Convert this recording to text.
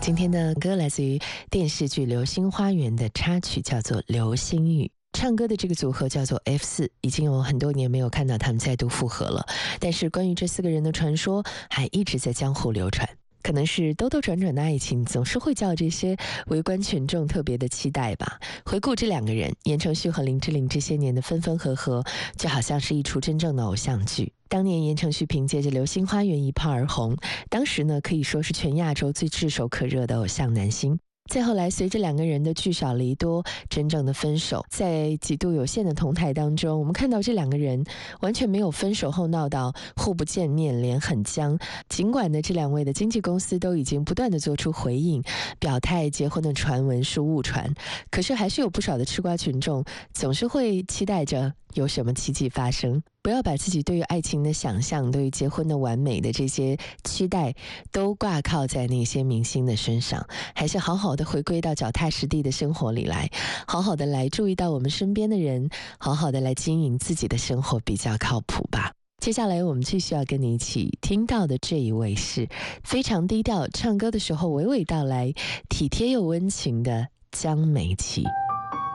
今天的歌来自于电视剧《流星花园》的插曲，叫做《流星雨》。唱歌的这个组合叫做 F4， 已经有很多年没有看到他们再度复合了。但是关于这4个人的传说还一直在江湖流传。可能是兜兜转转的爱情总是会叫这些围观群众特别的期待吧。回顾这2个人，言承旭和林志玲这些年的分分合合，就好像是一出真正的偶像剧。当年言承旭凭借着《流星花园》一炮而红，当时呢可以说是全亚洲最炙手可热的偶像男星。再后来随着2个人的聚少离多，真正的分手，在几度有限的同台当中，我们看到这2个人完全没有分手后闹到互不见面，脸很僵。尽管呢这2位的经纪公司都已经不断的做出回应，表态结婚的传闻是误传，可是还是有不少的吃瓜群众总是会期待着有什么奇迹发生。不要把自己对于爱情的想象，对于结婚的完美的这些期待都挂靠在那些明星的身上，还是好好的回归到脚踏实地的生活里来，好好的来注意到我们身边的人，好好的来经营自己的生活比较靠谱吧。接下来我们继续要跟你一起听到的这一位是非常低调，唱歌的时候娓娓道来，体贴又温情的江美琪。